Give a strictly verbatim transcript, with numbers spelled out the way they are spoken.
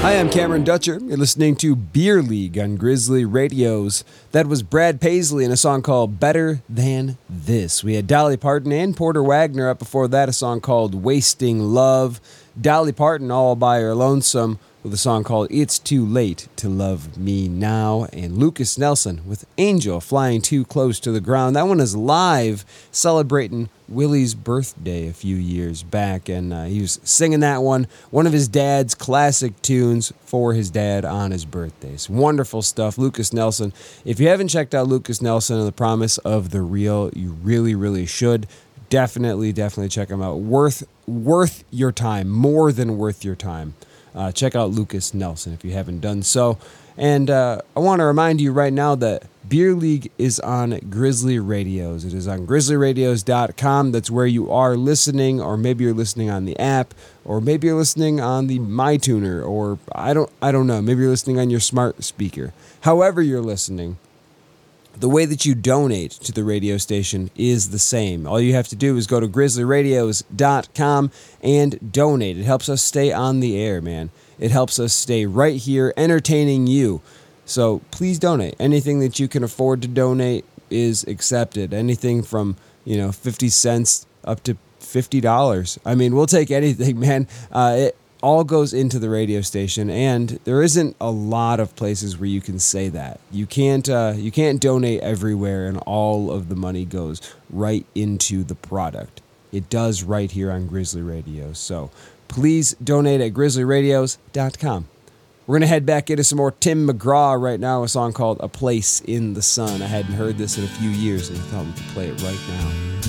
Hi, I'm Cameron Dutcher. You're listening to Beer League on Grizzly Radios. That was Brad Paisley in a song called Better Than This. We had Dolly Parton and Porter Wagoner up before that, a song called Wasting Love. Dolly Parton all by her lonesome with a song called It's Too Late to Love Me Now. And Lucas Nelson with Angel Flying Too Close to the Ground. That one is live, celebrating Willie's birthday a few years back, and uh, he was singing that one, one of his dad's classic tunes for his dad on his birthdays. Wonderful stuff. Lucas Nelson. If you haven't checked out Lucas Nelson and the Promise of the Real, you really, really should. Definitely, definitely check him out. Worth, worth your time. More than worth your time. Uh, check out Lucas Nelson if you haven't done so. And uh, I want to remind you right now that Beer League is on Grizzly Radios. It is on grizzly radios dot com. That's where you are listening, or maybe you're listening on the app, or maybe you're listening on the MyTuner, or I don't, I don't know. Maybe you're listening on your smart speaker. However you're listening, the way that you donate to the radio station is the same. All you have to do is go to grizzly radios dot com and donate. It helps us stay on the air, man. It helps us stay right here entertaining you. So please donate. Anything that you can afford to donate is accepted. Anything from, you know, fifty cents up to fifty dollars. I mean, we'll take anything, man. Uh, it all goes into the radio station, and there isn't a lot of places where you can say that. You can't uh, you can't donate everywhere and all of the money goes right into the product. It does right here on Grizzly Radio. So please donate at grizzly radios dot com. We're going to head back into some more Tim McGraw right now, a song called A Place in the Sun. I hadn't heard this in a few years, and I thought we could play it right now.